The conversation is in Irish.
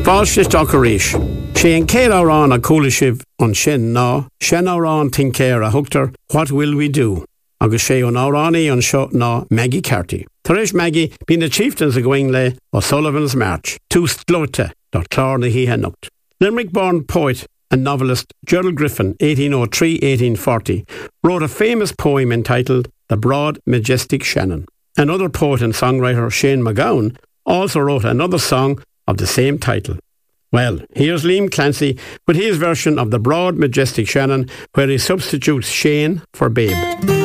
Fáiste Dockerísh. Sé an céad árán a coolisibh an sin ná, sin árán tincéir a thugtar, What Will We Do? Agus sé an áránaí an seo ná Maggie Carty. Tar éis Maggie, bí na chieftains a going le o Sullivan's March, tús glóte, dot clár na híthe nocht. Limerick-born poet and novelist Gerald Griffin, 1803-1840, wrote a famous poem entitled The Broad Majestic Shannon. Another poet and songwriter, Shane MacGowan, also wrote another song of the same title. Well, here's Liam Clancy with his version of The Broad Majestic Shannon, where he substitutes Shane for Babe.